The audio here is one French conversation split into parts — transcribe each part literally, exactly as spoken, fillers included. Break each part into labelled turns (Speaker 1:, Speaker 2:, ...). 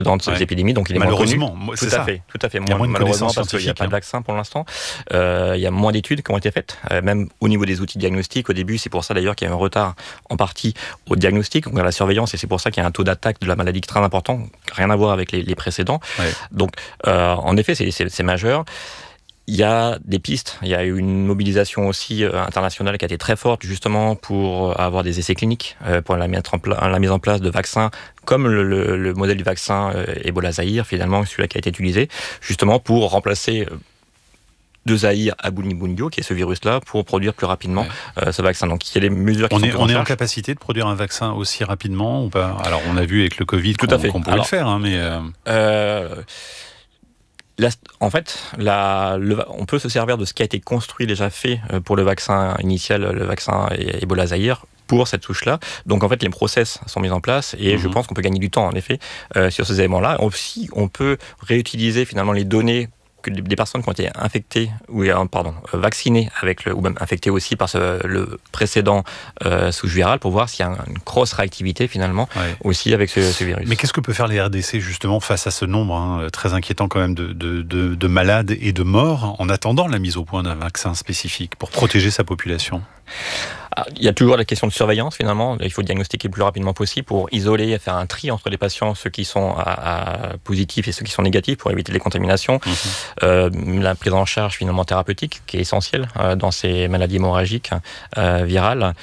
Speaker 1: dans ces ouais. épidémies, donc il est moins connu.
Speaker 2: Malheureusement,
Speaker 1: c'est
Speaker 2: tout
Speaker 1: ça.
Speaker 2: à fait,
Speaker 1: tout à fait.
Speaker 2: Il y a moins de
Speaker 1: malheureusement
Speaker 2: connaissances
Speaker 1: parce qu'il n'y a pas
Speaker 2: hein.
Speaker 1: de vaccin pour l'instant. Euh, il y a moins d'études qui ont été faites, euh, même au niveau des outils de diagnostic. Au début, c'est pour ça d'ailleurs qu'il y a un retard en partie au diagnostic, donc à la surveillance, et c'est pour ça qu'il y a un taux d'attaque de la maladie très important, rien à voir avec les, les précédents. Ouais. Donc, euh, en effet, c'est, c'est, c'est majeur. Il y a des pistes, il y a eu une mobilisation aussi euh, internationale qui a été très forte justement pour avoir des essais cliniques, euh, pour la, mettre en pla- la mise en place de vaccins comme le, le, le modèle du vaccin euh, Ebola Zaïre, finalement celui-là qui a été utilisé, justement pour remplacer euh, de Zaïre à Bundibugyo, qui est ce virus-là, pour produire plus rapidement ouais. euh, ce vaccin. Donc il y a des mesures qui
Speaker 2: on
Speaker 1: sont
Speaker 2: est, on est en capacité de produire un vaccin aussi rapidement ou pas ? Alors on a vu avec le Covid
Speaker 1: Tout
Speaker 2: qu'on,
Speaker 1: à fait.
Speaker 2: qu'on pouvait Alors, le faire, hein, mais... Euh...
Speaker 1: Euh, La, en fait, la, le, on peut se servir de ce qui a été construit, déjà fait pour le vaccin initial, le vaccin Ebola Zaïre, pour cette souche-là. Donc en fait, les process sont mis en place et mmh. je pense qu'on peut gagner du temps, en effet, euh, sur ces éléments-là. Aussi, on peut réutiliser finalement les données que des personnes qui ont été infectées ou pardon vaccinées avec le ou même infectées aussi par ce, le précédent euh, souche virale pour voir s'il y a une grosse réactivité finalement ouais. aussi avec ce, ce virus.
Speaker 2: Mais qu'est-ce que peut faire les R D C justement face à ce nombre hein, très inquiétant quand même de, de, de, de malades et de morts en attendant la mise au point d'un vaccin spécifique pour protéger sa population ?
Speaker 1: Il y a toujours la question de surveillance finalement. Il faut diagnostiquer le plus rapidement possible pour isoler et faire un tri entre les patients, ceux qui sont à, à positifs et ceux qui sont négatifs pour éviter les contaminations. Mmh. Euh, la prise en charge finalement thérapeutique qui est essentielle euh, dans ces maladies hémorragiques euh, virales.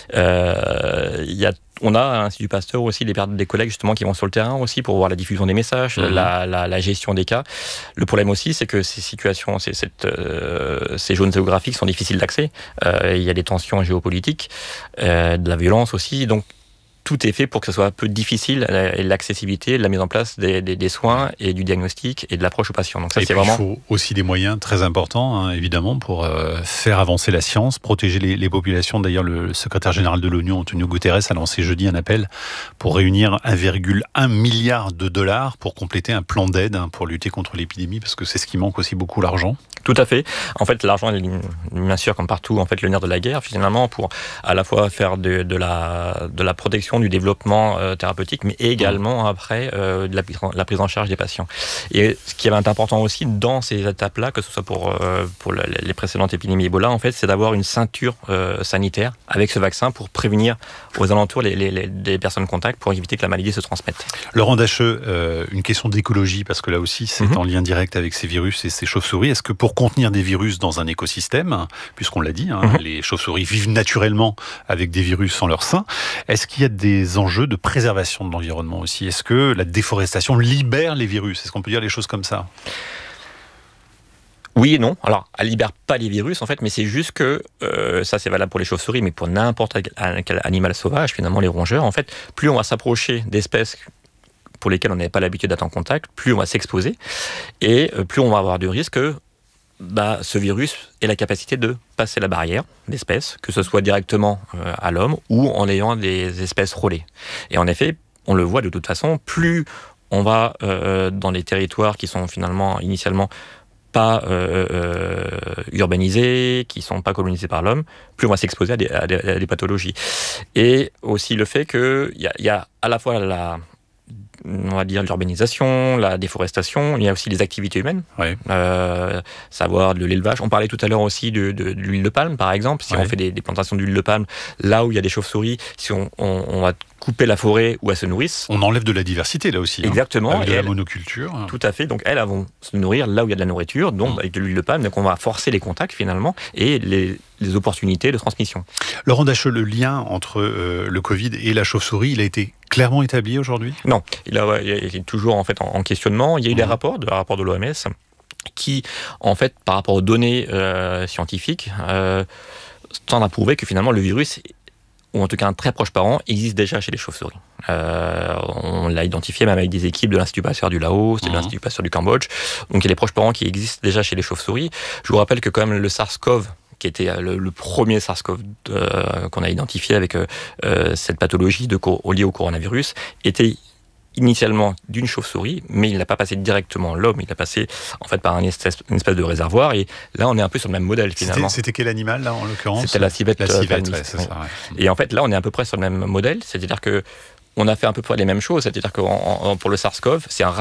Speaker 1: Euh, il y a On a à l'Institut Pasteur aussi des, des collègues justement qui vont sur le terrain aussi pour voir la diffusion des messages, mmh. la, la, la gestion des cas. Le problème aussi, c'est que ces situations, ces, cette, euh, ces zones géographiques sont difficiles d'accès. Euh, il y a des tensions géopolitiques, euh, de la violence aussi. Donc, tout est fait pour que ce soit un peu difficile, l'accessibilité, la mise en place des, des, des soins et du diagnostic et de l'approche aux patients. Donc ça,
Speaker 2: et
Speaker 1: c'est
Speaker 2: puis,
Speaker 1: vraiment...
Speaker 2: il faut aussi des moyens très importants, hein, évidemment, pour euh, faire avancer la science, protéger les, les populations. D'ailleurs, le secrétaire général de l'ONU, Antonio Guterres, a lancé jeudi un appel pour réunir un virgule un milliard de dollars pour compléter un plan d'aide hein, pour lutter contre l'épidémie, parce que c'est ce qui manque aussi beaucoup, l'argent.
Speaker 1: Tout à fait. En fait, l'argent est bien sûr, comme partout, en fait, le nerf de la guerre, finalement, pour à la fois faire de, de, la, de la protection, du développement euh, thérapeutique, mais également, mmh. après, euh, de la, la prise en charge des patients. Et ce qui est important aussi dans ces étapes-là, que ce soit pour, euh, pour la, les précédentes épidémies Ebola, en fait, c'est d'avoir une ceinture euh, sanitaire avec ce vaccin pour prévenir aux alentours les, les, les, les personnes contacts pour éviter que la maladie se transmette.
Speaker 2: Laurent Dacheux, euh, une question d'écologie, parce que là aussi, c'est mmh. en lien direct avec ces virus et ces chauves-souris. Est-ce que pour contenir des virus dans un écosystème, puisqu'on l'a dit, hein, mmh. les chauves-souris vivent naturellement avec des virus en leur sein, est-ce qu'il y a des enjeux de préservation de l'environnement aussi ? Est-ce que la déforestation libère les virus ? Est-ce qu'on peut dire les choses comme ça ?
Speaker 1: Oui et non. Alors, elle libère pas les virus, en fait, mais c'est juste que, euh, ça c'est valable pour les chauves-souris, mais pour n'importe quel animal sauvage, finalement, les rongeurs, en fait, plus on va s'approcher d'espèces pour lesquelles on n'avait pas l'habitude d'être en contact, plus on va s'exposer, et plus on va avoir de risques que bah, ce virus ait la capacité de passer la barrière d'espèces, que ce soit directement euh, à l'homme ou en ayant des espèces relais. Et en effet, on le voit de toute façon, plus on va euh, dans les territoires qui sont finalement initialement pas euh, euh, urbanisés, qui sont pas colonisés par l'homme, plus on va s'exposer à des, à des, à des pathologies. Et aussi le fait qu'il y a, y a à la fois la... on va dire l'urbanisation, la déforestation, il y a aussi les activités humaines, ouais. euh, savoir de l'élevage. On parlait tout à l'heure aussi de, de, de l'huile de palme, par exemple. Si ouais. on fait des, des plantations d'huile de palme, là où il y a des chauves-souris, si on, on, on va couper la forêt où elles se nourrissent.
Speaker 2: On enlève de la diversité là aussi.
Speaker 1: Exactement.
Speaker 2: Hein, avec de la
Speaker 1: elles,
Speaker 2: monoculture.
Speaker 1: Tout à fait. Donc elles, elles vont se nourrir là où il y a de la nourriture, donc mmh. avec de l'huile de palme. Donc on va forcer les contacts finalement et les, les opportunités de transmission.
Speaker 2: Laurent Dacheux, le lien entre euh, le Covid et la chauve-souris, il a été clairement établi aujourd'hui ?
Speaker 1: Non, il, a, il est toujours en fait en, en questionnement. Il y a eu mmh. des rapports, des rapports de l'O M S qui, en fait, par rapport aux données euh, scientifiques, euh, tendent à prouver que finalement le virus, ou en tout cas un très proche parent, existe déjà chez les chauves-souris. Euh, on l'a identifié même avec des équipes de l'Institut Pasteur du Laos, de mmh. l'Institut Pasteur du Cambodge. Donc il y a des proches parents qui existent déjà chez les chauves-souris. Je vous rappelle que quand même le SARS-CoV, qui était le, le premier SARS-CoV euh, qu'on a identifié avec euh, cette pathologie de, liée au coronavirus, était initialement d'une chauve-souris, mais il n'a pas passé directement l'homme, il a passé en fait par une espèce, une espèce de réservoir, et là on est un peu sur le même modèle finalement.
Speaker 2: C'était, c'était quel animal là en l'occurrence ?
Speaker 1: C'était la civette.
Speaker 2: La civette, ouais, c'est ça, ouais.
Speaker 1: Et en fait là on est à peu près sur le même modèle, c'est-à-dire que on a fait un peu près les mêmes choses, c'est-à-dire que pour le SARS-CoV, c'est un